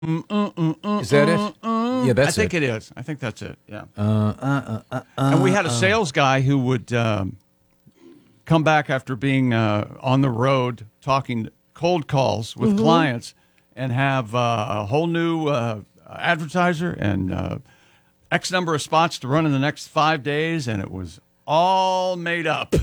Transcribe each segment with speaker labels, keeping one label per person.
Speaker 1: Is that it? Yeah, that's
Speaker 2: I think it is. I think that's it. Yeah. And we had a sales guy who would come back after being on the road talking cold calls with clients and have a whole new advertiser and X number of spots to run in the next 5 days, and it was all made up.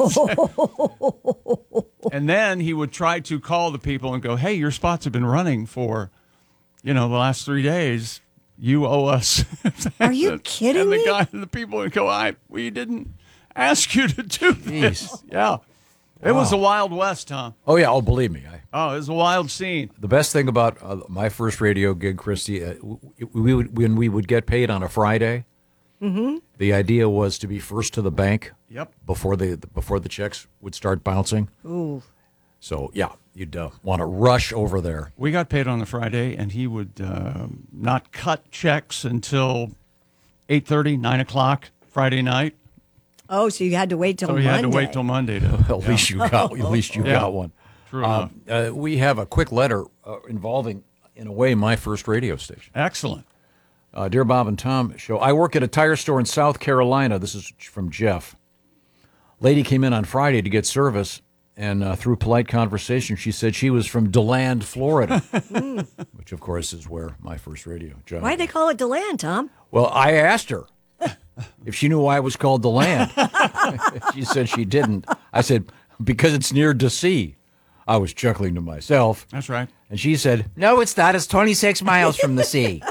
Speaker 2: And then he would try to call the people and go, hey, your spots have been running for, the last 3 days. You owe us.
Speaker 3: Are you kidding me?
Speaker 2: The people would go, we didn't ask you to do this.
Speaker 1: Jeez.
Speaker 2: Yeah. It was the Wild West, Tom.
Speaker 1: Oh, yeah. Oh, believe me.
Speaker 2: It was a wild scene.
Speaker 1: The best thing about my first radio gig, Christy, when we would get paid on a Friday, the idea was to be first to the bank.
Speaker 2: Yep.
Speaker 1: Before the checks would start bouncing.
Speaker 3: Ooh.
Speaker 1: So yeah, you'd want to rush over there.
Speaker 2: We got paid on the Friday, and he would not cut checks until 8:30, 9 o'clock Friday night.
Speaker 3: Oh, so you had to wait till
Speaker 2: So
Speaker 3: Monday.
Speaker 2: you had to wait till Monday to.
Speaker 1: At least you got one.
Speaker 2: True enough.
Speaker 1: We have a quick letter involving, in a way, my first radio station.
Speaker 2: Excellent.
Speaker 1: Dear Bob and Tom show, I work at a tire store in South Carolina. This is from Jeff. Lady came in on Friday to get service, and through polite conversation, she said she was from DeLand, Florida, which, of course, is where my first radio job.
Speaker 3: Why'd they call it DeLand, Tom?
Speaker 1: Well, I asked her if she knew why it was called DeLand. She said she didn't. I said, because it's near DC. I was chuckling to myself.
Speaker 2: That's right.
Speaker 1: And she said, no, it's not. It's 26 miles from the sea.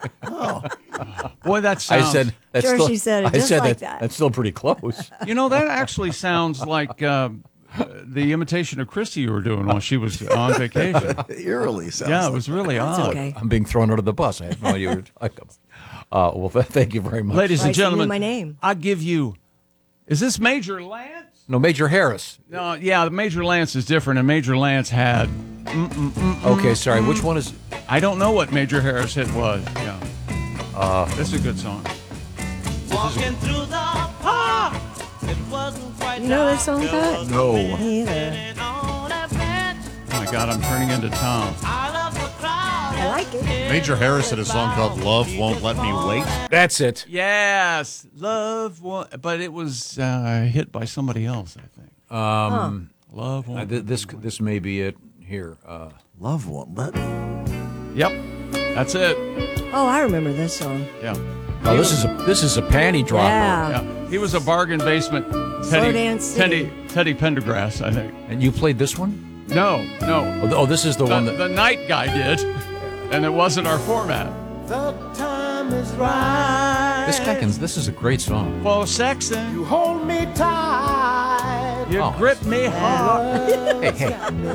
Speaker 2: Boy, that sounds.
Speaker 1: I said, that's
Speaker 3: Sure,
Speaker 1: still,
Speaker 3: she said it
Speaker 1: I
Speaker 3: just
Speaker 1: said
Speaker 3: like
Speaker 1: that.
Speaker 3: that.
Speaker 1: That's still pretty close.
Speaker 2: That actually sounds like the imitation of Christy you were doing while she was on vacation.
Speaker 4: Eerily sounds.
Speaker 2: Yeah, it was really
Speaker 3: That's
Speaker 2: odd.
Speaker 3: okay.
Speaker 1: I'm being thrown under the bus. I had no idea what you're talking about. Well, thank you very much.
Speaker 2: Ladies and
Speaker 3: Right, so you knew
Speaker 2: gentlemen,
Speaker 3: my name.
Speaker 2: I give you. Is this Major Lance?
Speaker 1: No, Major Harris.
Speaker 2: No, yeah, Major Lance is different, and Major Lance had.
Speaker 1: Okay, sorry. Which one is?
Speaker 2: I don't know what Major Harris hit was. Yeah. This is a good song.
Speaker 5: Walking through the park, it wasn't quite
Speaker 3: You know that song, Pat?
Speaker 4: No.
Speaker 3: Me either.
Speaker 5: on a bench.
Speaker 2: Oh my God, I'm turning into Tom.
Speaker 5: Out of the crowd.
Speaker 3: I like it.
Speaker 4: Major Harris had a song called "Love Won't Let Me Wait."
Speaker 1: That's it.
Speaker 2: Yes, love, but it was hit by somebody else, I think. Love.
Speaker 1: This may be it here.
Speaker 4: Love won't let me.
Speaker 2: Yep, that's it.
Speaker 3: Oh, I remember this song.
Speaker 2: Yeah.
Speaker 1: Oh, this is a panty dropper.
Speaker 3: Yeah.
Speaker 2: Yeah, he was a bargain basement
Speaker 3: Slow Dance City.
Speaker 2: Teddy Pendergrass, I think.
Speaker 1: And you played this one?
Speaker 2: No.
Speaker 1: Oh, this is the one that.
Speaker 2: The night guy did, and it wasn't our format.
Speaker 5: The time is right.
Speaker 1: This is a great song.
Speaker 2: For sexing,
Speaker 5: You hold me tight.
Speaker 2: you
Speaker 1: Oh.
Speaker 2: grip me hard.
Speaker 1: Hey.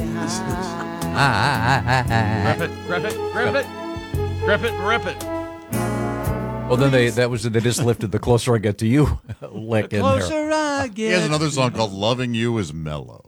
Speaker 2: Grip it, rip it.
Speaker 1: Well, then they just lifted the "Closer I Get to You" lick in there.
Speaker 2: Closer I
Speaker 4: He has
Speaker 2: get.
Speaker 4: another song called "Loving You Is Mellow."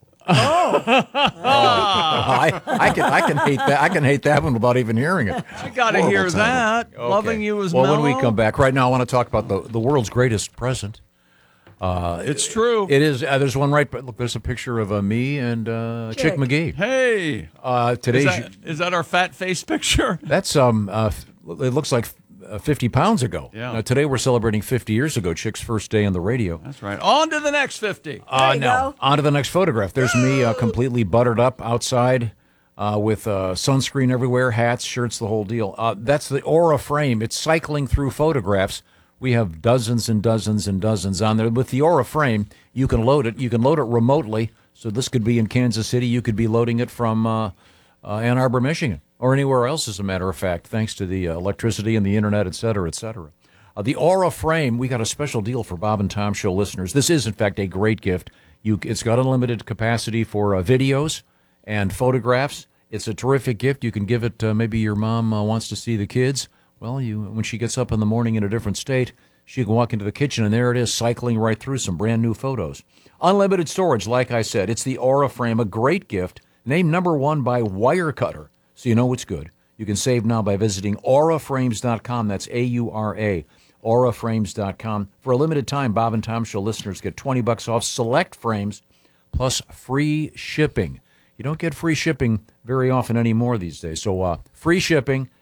Speaker 1: I can hate that. I can hate that one without even hearing it.
Speaker 2: You got to hear that.
Speaker 1: Okay.
Speaker 2: Loving you is
Speaker 1: well.
Speaker 2: mellow.
Speaker 1: When we come back, right now I want to talk about the world's greatest present.
Speaker 2: It's true.
Speaker 1: It is. There's one right. But look, there's a picture of me and Chick McGee.
Speaker 2: Hey,
Speaker 1: Today's
Speaker 2: is that our fat face picture?
Speaker 1: that's it looks like 50 pounds ago.
Speaker 2: Yeah.
Speaker 1: Today we're celebrating 50 years ago, Chick's first day on the radio.
Speaker 2: That's right. On to the next 50.
Speaker 3: There you go.
Speaker 1: On to the next photograph. There's me completely buttered up outside with sunscreen everywhere, hats, shirts, the whole deal. That's the Aura frame. It's cycling through photographs. We have dozens and dozens and dozens on there. With the Aura frame, you can load it. You can load it remotely. So this could be in Kansas City. You could be loading it from Ann Arbor, Michigan, or anywhere else, as a matter of fact, thanks to the electricity and the internet, et cetera, et cetera. The Aura frame, we got a special deal for Bob and Tom Show listeners. This is, in fact, a great gift. It's got unlimited capacity for videos and photographs. It's a terrific gift. You can give it, maybe your mom wants to see the kids. Well, when she gets up in the morning in a different state, she can walk into the kitchen, and there it is, cycling right through some brand new photos. Unlimited storage, like I said. It's the Aura frame, a great gift, named #1 by Wirecutter, so you know it's good. You can save now by visiting auraframes.com. That's AURA, auraframes.com. For a limited time, Bob and Tom Show listeners get $20 off select frames plus free shipping. You don't get free shipping very often anymore these days. So free shipping